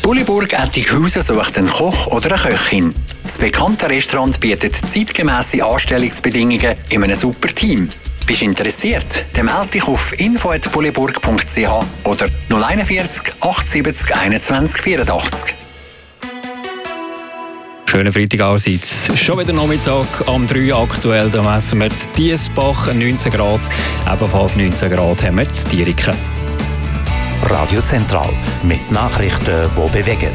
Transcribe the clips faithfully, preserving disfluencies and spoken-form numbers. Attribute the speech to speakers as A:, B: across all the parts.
A: Bulliburg Ettighausen sucht einen Koch oder eine Köchin. Das bekannte Restaurant bietet zeitgemässe Anstellungsbedingungen in einem super Team. Bist du interessiert? Dann melde dich auf info at bulliburg punkt c h oder null vierzig achtundsiebzig einundzwanzig vierundachtzig.
B: Schönen Freitag allerseits. Schon wieder Nachmittag am drei aktuell. Da messen wir in Diesbach neunzehn Grad. Ebenfalls neunzehn Grad haben wir in Dieriken.
C: Radio Zentral mit Nachrichten, die bewegen.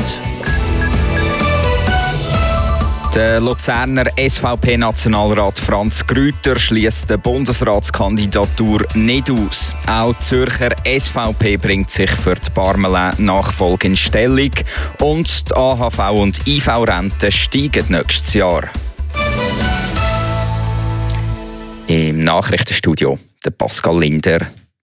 D: Der Luzerner S V P-Nationalrat Franz Grüter schliesst die Bundesratskandidatur nicht aus. Auch die Zürcher S V P bringt sich für die Parmelin-Nachfolge in Stellung und die A H V- und I V-Renten steigen nächstes Jahr. Im Nachrichtenstudio der Pascal Linder.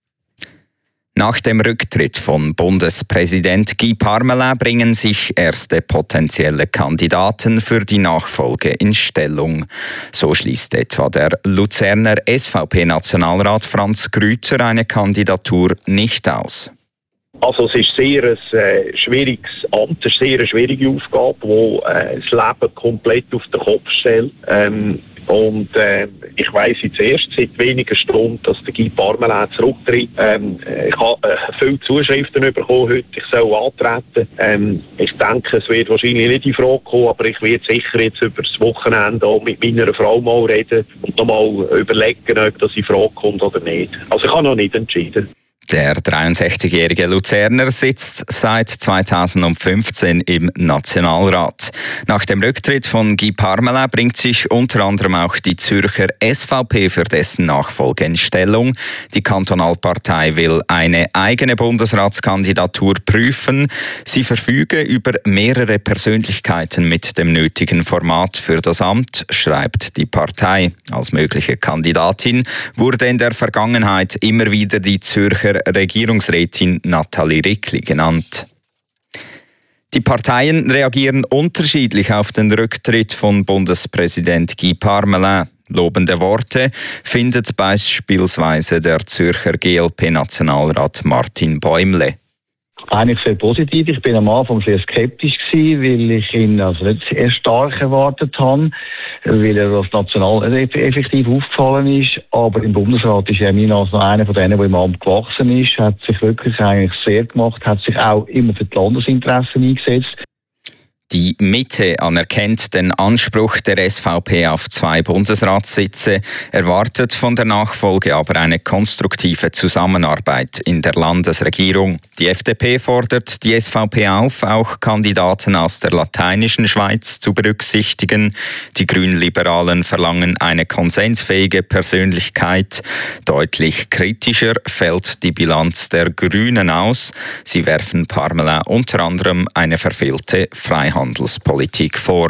D: Nach dem Rücktritt von Bundespräsident Guy Parmelin bringen sich erste potenzielle Kandidaten für die Nachfolge in Stellung. So schließt etwa der Luzerner S V P-Nationalrat Franz Grüter eine Kandidatur nicht aus.
E: Also es ist sehr ein äh, schwieriges Amt, eine sehr schwierige Aufgabe, die äh, das Leben komplett auf den Kopf stellt. Ähm, Und äh, ich weiss jetzt erst seit wenigen Stunden, dass der Guy Parmelin zurücktritt. Ähm, ich habe äh, viele Zuschriften bekommen heute, ich soll antreten. Ähm, ich denke, es wird wahrscheinlich nicht in Frage kommen, aber ich werde sicher jetzt über das Wochenende auch mit meiner Frau mal reden und nochmal überlegen, ob das in Frage kommt oder nicht. Also ich habe noch nicht entschieden.
D: Der dreiundsechzigjährige Luzerner sitzt seit zweitausendfünfzehn im Nationalrat. Nach dem Rücktritt von Guy Parmelin bringt sich unter anderem auch die Zürcher S V P für dessen Nachfolge in Stellung. Die Kantonalpartei will eine eigene Bundesratskandidatur prüfen. Sie verfüge über mehrere Persönlichkeiten mit dem nötigen Format für das Amt, schreibt die Partei. Als mögliche Kandidatin wurde in der Vergangenheit immer wieder die Zürcher Regierungsrätin Nathalie Rickli genannt. Die Parteien reagieren unterschiedlich auf den Rücktritt von Bundespräsident Guy Parmelin. Lobende Worte findet beispielsweise der Zürcher G L P-Nationalrat Martin Bäumle.
F: Eigentlich sehr positiv. Ich bin am Anfang sehr skeptisch gewesen, weil ich ihn also nicht sehr stark erwartet habe, weil er als national effektiv aufgefallen ist. Aber im Bundesrat ist er mir als einer von denen, der im Amt gewachsen ist, hat sich wirklich eigentlich sehr gemacht, hat sich auch immer für die Landesinteressen eingesetzt.
D: Die Mitte anerkennt den Anspruch der S V P auf zwei Bundesratssitze, erwartet von der Nachfolge aber eine konstruktive Zusammenarbeit in der Landesregierung. Die F D P fordert die S V P auf, auch Kandidaten aus der lateinischen Schweiz zu berücksichtigen. Die Grünliberalen verlangen eine konsensfähige Persönlichkeit. Deutlich kritischer fällt die Bilanz der Grünen aus. Sie werfen Parmelin unter anderem eine verfehlte Freihandelspolitik Handelspolitik vor.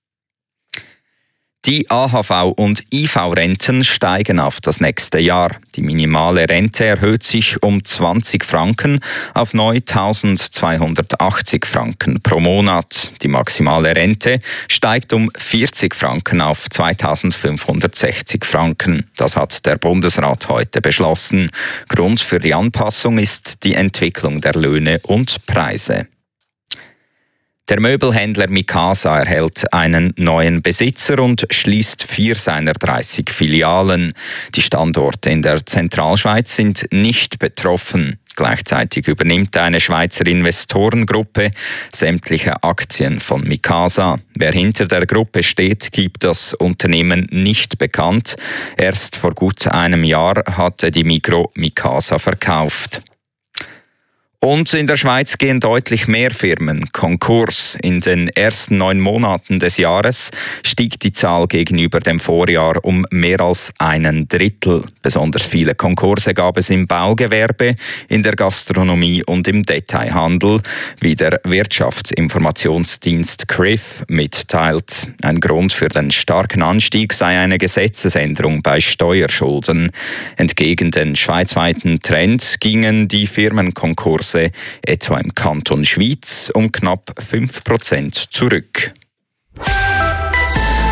D: Die A H V- und I V-Renten steigen auf das nächste Jahr. Die minimale Rente erhöht sich um zwanzig Franken auf neu eintausendzweihundertachtzig Franken pro Monat. Die maximale Rente steigt um vierzig Franken auf zweitausendfünfhundertsechzig Franken. Das hat der Bundesrat heute beschlossen. Grund für die Anpassung ist die Entwicklung der Löhne und Preise. Der Möbelhändler Mikasa erhält einen neuen Besitzer und schließt vier seiner dreißig Filialen. Die Standorte in der Zentralschweiz sind nicht betroffen. Gleichzeitig übernimmt eine Schweizer Investorengruppe sämtliche Aktien von Mikasa. Wer hinter der Gruppe steht, gibt das Unternehmen nicht bekannt. Erst vor gut einem Jahr hatte die Migros Mikasa verkauft. Und in der Schweiz gehen deutlich mehr Firmen Konkurs. In den ersten neun Monaten des Jahres stieg die Zahl gegenüber dem Vorjahr um mehr als einen Drittel. Besonders viele Konkurse gab es im Baugewerbe, in der Gastronomie und im Detailhandel, wie der Wirtschaftsinformationsdienst C R I F mitteilt. Ein Grund für den starken Anstieg sei eine Gesetzesänderung bei Steuerschulden. Entgegen den schweizweiten Trend gingen die Firmenkonkurse etwa im Kanton Schwyz um knapp fünf Prozent zurück.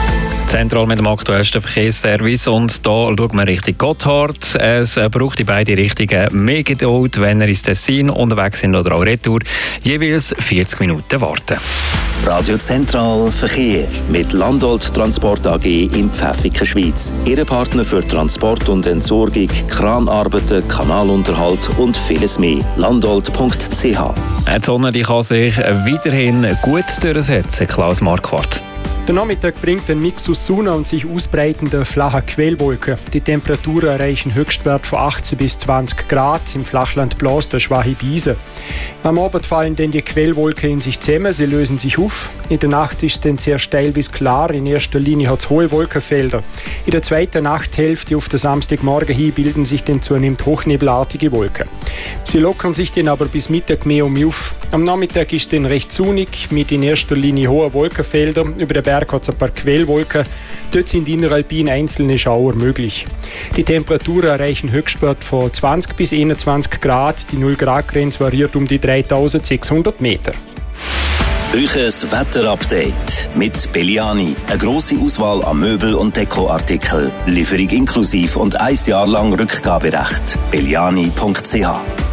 B: Zentral mit dem aktuellsten Verkehrsservice und da schauen wir Richtung Gotthard. Es braucht in beide Richtungen mehr Geduld, wenn ihr ins Tessin unterwegs sind oder auch retour. Jeweils vierzig Minuten warten.
G: Radio Zentral Verkehr mit Landolt Transport A G in Pfäffiken, Schweiz. Ihre Partner für Transport und Entsorgung, Kranarbeiten, Kanalunterhalt und vieles mehr. landolt punkt c h.
B: Die Sonne die kann sich weiterhin gut durchsetzen, Klaus Marquardt.
H: Der Nachmittag bringt einen Mix aus Sonne und sich ausbreitender flacher Quellwolken. Die Temperaturen erreichen Höchstwert von achtzehn bis zwanzig Grad. Im Flachland bläst eine schwache Brise. Am Abend fallen dann die Quellwolken in sich zusammen, sie lösen sich auf. In der Nacht ist es dann sehr steil bis klar. In erster Linie hat es hohe Wolkenfelder. In der zweiten Nachthälfte auf den Samstagmorgen hin bilden sich dann zunehmend hochnebelartige Wolken. Sie lockern sich dann aber bis Mittag mehr um auf. Am Nachmittag ist es dann recht sonnig, mit in erster Linie hohen Wolkenfeldern. Über den Berg hat es ein paar Quellwolken. Dort sind inneralpin einzelne Schauer möglich. Die Temperaturen erreichen Höchstwert von zwanzig bis einundzwanzig Grad. Die null Grad Grenze variiert um die dreitausendsechshundert Meter.
G: Euches Wetterupdate mit Belliani. Eine grosse Auswahl an Möbel- und Dekoartikeln. Lieferung inklusiv und ein Jahr lang Rückgaberecht. belliani punkt c h.